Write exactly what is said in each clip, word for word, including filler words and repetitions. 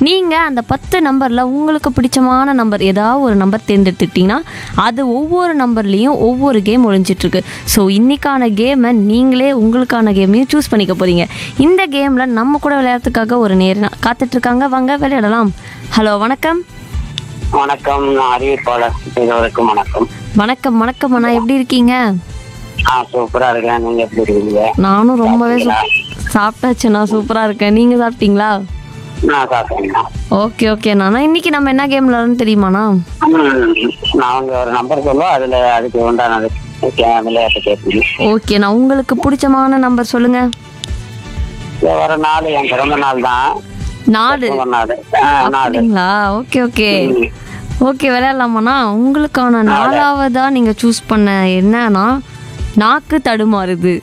நீங்கள் அந்த பத்து நம்பரில் உங்களுக்கு பிடிச்சமான நம்பர் ஏதாவது ஒரு நம்பர் தேர்ந்தெடுத்துக்கிட்டிங்கன்னா அது ஒவ்வொரு நம்பர்லேயும் ஒவ்வொரு கேம் ஒழிஞ்சிட்ருக்கு. ஸோ இன்றைக்கான கேமை நீங்களே உங்களுக்கான கேமையும் சூஸ் பண்ணிக்க போகிறீங்க. இந்த கேமில் நம்ம கூட விளையாடுறதுக்காக ஒரு நேரம் காத்துட்ருக்காங்க. வாங்க விளையாடலாம். ஹலோ, வணக்கம். வணக்கம், அறிவிப்பாளர் இருவருக்கும் வணக்கம். வணக்கம். வணக்கம் அண்ணா, எப்படி இருக்கீங்க? ஆ சூப்பரா இருக்கேன். நீங்க எப்படி இருக்கீங்க? நானும் ரொம்பவே சாப்பிட்டாச்சுண்ணா, சூப்பராக இருக்கேன். நீங்கள் சாப்பிட்டீங்களா? நான் சாப்பிட்டேன். ஓகே ஓகேண்ணா. நான் இன்னைக்கு நம்ம என்ன கேம் விளையாடணும்னு தெரியுமாண்ணா? நாங்க ஒரு நம்பர் சொல்லுவோம், அதுல அதுக்கு உண்டான விளையாட்டு கேட்பீங்க. ஓகேண்ணா, உங்களுக்கு பிடிச்சமான நம்பர் சொல்லுங்க. வர நாள் என் பிறந்த நாள் தான். நாடு நாடு அப்படிங்களா? Okay okay okay விளையாடலாமாண்ணா? உங்களுக்கான நாலாவதா நீங்க சூஸ் பண்ண என்னன்னா நாக்கு தடுமாறுது.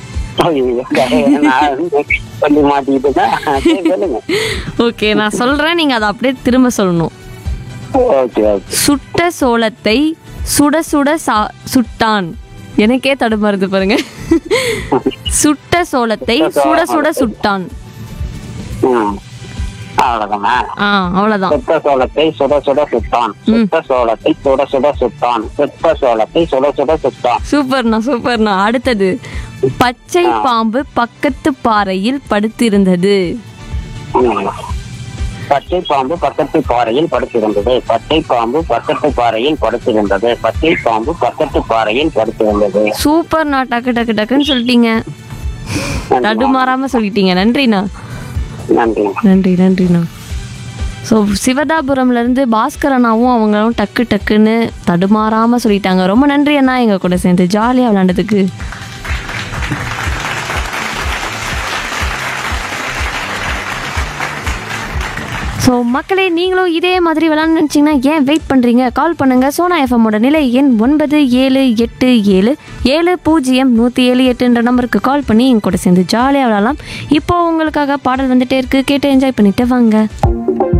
ஓகே, நான் சொல்றேன், நீங்க அதை அப்படியே திரும்ப சொல்லணும். சுட்ட சோளத்தை சுட சுட சுட்டான். எனக்கே தடுமாறுது பாருங்க. சுட்ட சோளத்தை சுட சுட சுட்டான். அவ்வளவுதான். சுட்ட சோளத்தை சுட சுட சுட்டான். சுட்ட சோளத்தை சுட சுட சுட்டான். சுட்ட சோளத்தை சுட சுட சுட்டான். சூப்பர்ண்ணா, சூப்பர்ண்ணா. அடுத்தது, பச்சை பாம்பு பக்கத்து பாறையில் படுத்திருந்தது. பச்சை பாம்பு பக்கத்து பாறையில் படுத்திருந்தது. பச்சை பாம்பு பக்கத்து பாறையில் படுத்திருந்தது. பச்சை பாம்பு பக்கத்து பாறையில் படுத்திருந்தது. சூப்பர்ண்ணா, டக்கு டக்கு டக்குன்னு சொல்லிட்டீங்க. தடுமாறாம சொல்லிட்டீங்க. நன்றிண்ணா. நன்றி நன்றி நன்றிண்ணா. ஸோ சிவதாபுரம்லேருந்து பாஸ்கர் அண்ணாவும் அவங்களும் டக்கு டக்குன்னு தடுமாறாமல் சொல்லிட்டாங்க. ரொம்ப நன்றி அண்ணா, எங்கள் கூட சேர்ந்து ஜாலியாக விளையாண்டதுக்கு. ஸோ மக்களே, நீங்களும் இதே மாதிரி விளையாண்டு நினச்சிங்கன்னா ஏன் வெயிட் பண்ணுறீங்க? கால் பண்ணுங்கள். சோனா எஃப்எம்மோட நிலை எண் ஒன்பது ஏழு எட்டு ஏழு ஏழு பூஜ்ஜியம் நூற்றி ஏழு எட்டுன்ற நம்பருக்கு கால் பண்ணி என் கூட சேர்ந்து ஜாலியாக விளையாடலாம். இப்போது உங்களுக்காக பாடல் வந்துகிட்டே இருக்குது, கேட்டு என்ஜாய் பண்ணிட்டு வாங்க.